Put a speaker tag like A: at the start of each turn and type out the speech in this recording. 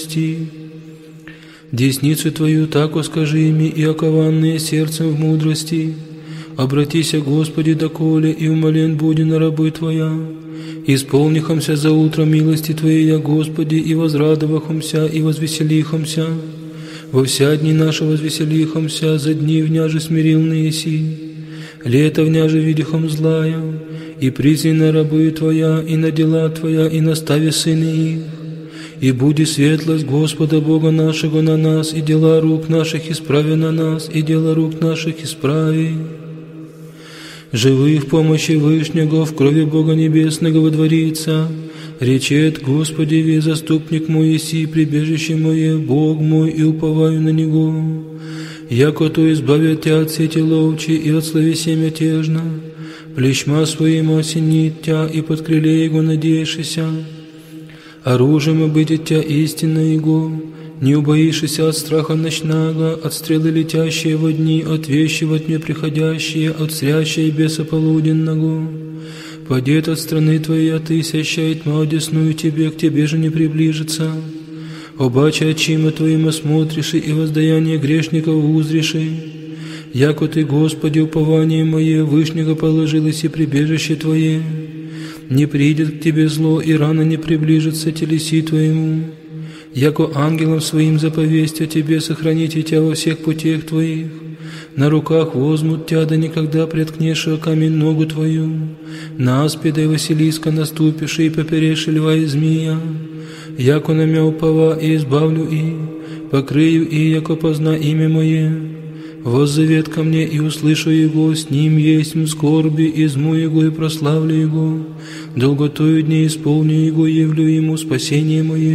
A: Десницу Твою так скажи ими, и окованные сердцем в мудрости. Обратися, Господи, доколе, и умолен буди на рабы Твоя. Исполнихомся за утро милости Твоей, Господи, и возрадовахомся, и возвеселихомся. Во вся дни наши возвеселихомся, за дни вняже смирилные си. Лето вняже видихом злая, и призи на рабы Твоя, и на дела Твоя, и настави сыны их. И буди светлость Господа Бога нашего на нас, и дела рук наших исправи на нас, и дела рук наших исправи. Живы в помощи Вышнего, в крови Бога Небесного водворится. Речет: Господи, ви заступник мой еси, прибежище мое, Бог мой, и уповаю на Него. Яко то избавит Тя от сети ловчи и от словеси мятежно. Плещма своим осенит Тя, и под крыле Его надеешься. Оружием будет Тя истинно Его, не убоишься от страха ночного, от стрелы летящие во дни, от вещи во тьме приходящие, от зрящей беса полуденного. Падет от страны Твоей, а Ты сящает тьма одесную Тебе, к Тебе же не приближится. Обаче очима Твоим осмотришь, и воздаяние грешников узришь. Яко Ты, Господи, упование мое, Вышнего положилось и прибежище Твое. Не придет к Тебе зло, и рано не приближится телеси Твоему. Яко ангелом Своим заповесть о Тебе сохраните Тя во всех путях Твоих. На руках возьмут Тя, да никогда преткнешь о камень ногу Твою. На аспида и Василиска наступишь, и поперешь льва и змея. Яко на мя упова, и избавлю и, покрыю и, яко позна имя Мое. Воззовет ко мне, и услышу Его, с Ним есть скорби, изму Его и прославлю Его. Долготою дней исполню Его, явлю Ему спасение Мое.